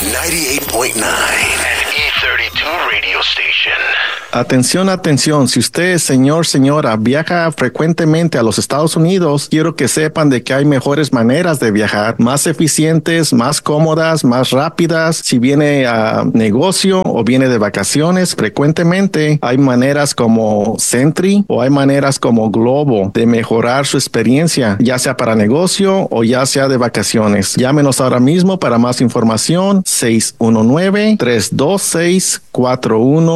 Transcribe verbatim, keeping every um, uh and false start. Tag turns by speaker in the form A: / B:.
A: ninety-eight point nine. An E thirty-two radio station.
B: Atención, atención. Si usted, señor, señora, viaja frecuentemente a los Estados Unidos, quiero que sepan de que hay mejores maneras de viajar, más eficientes, más cómodas, más rápidas. Si viene a negocio o viene de vacaciones, frecuentemente hay maneras como Sentry o hay maneras como Globo de mejorar su experiencia, ya sea para negocio o ya sea de vacaciones. Llámenos ahora mismo para más información, seis uno nueve, tres dos seis, cuatro uno